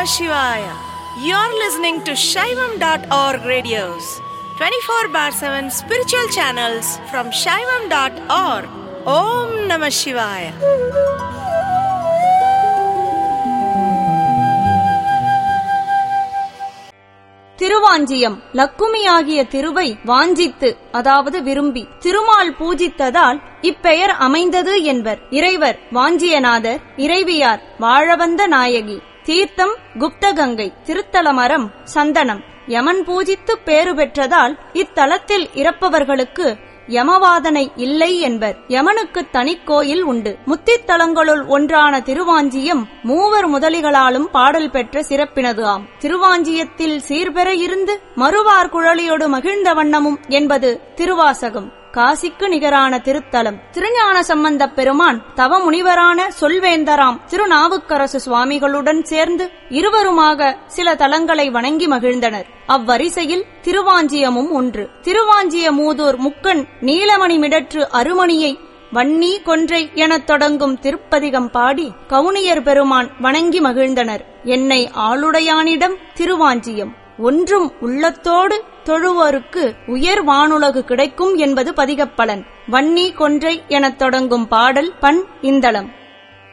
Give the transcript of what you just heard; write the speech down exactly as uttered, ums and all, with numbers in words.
Namah Shivaya. You're listening to Shaivam dot org radios, twenty-four bar seven spiritual channels from Shaivam dot org. Om Namah Shivaya. Thiruvanchiyam லக்குமியாகிய திருவை வாஞ்சித்து, அதாவது விரும்பி திருமால் பூஜித்ததால் இப்பெயர் அமைந்தது என்பர். இறைவர் வாஞ்சியநாதர், இறைவியார் வாழவந்த நாயகி. தீர்த்தம் குப்தகங்கை. திருத்தலமரம் சந்தனம். யமன் பூஜித்து பேறு பெற்றதால் இத்தலத்தில் இறப்பவர்களுக்கு யமவாதனை இல்லை என்பர். யமனுக்கு தனிக்கோயில் உண்டு. முத்தித்தலங்களுள் ஒன்றான திருவாஞ்சியம் மூவர் முதலிகளாலும் பாடல் பெற்ற சிறப்பினது ஆம். திருவாஞ்சியத்தில் சீர்பெற இருந்து மறுவார் குழலியோடு மகிழ்ந்த வண்ணமும் என்பது திருவாசகம். காசிக்கு நிகரான திருத்தலம். திருஞான சம்பந்தப் பெருமான் தவ முனிவரான சொல்வேந்தராம் திருநாவுக்கரசு சுவாமிகளுடன் சேர்ந்து இருவருமாக சில தலங்களை வணங்கி மகிழ்ந்தனர். அவ்வரிசையில் திருவாஞ்சியமும் ஒன்று. திருவாஞ்சிய மூதூர் முக்கண் நீலமணி மிடற்று அருமணியை வன்னி கொன்றை எனத் தொடங்கும் திருப்பதிகம் பாடி கவுனியர் பெருமான் வணங்கி மகிழ்ந்தனர். என்னை ஆளுடையானிடம் திருவாஞ்சியம் ஒன்றும் உள்ளத்தோடு தொழுவோருக்கு உயர் வானுலகு கிடைக்கும் என்பது பதிகப்பலன். வன்னி கொன்றை எனத் தொடங்கும் பாடல் பண் இந்தளம்.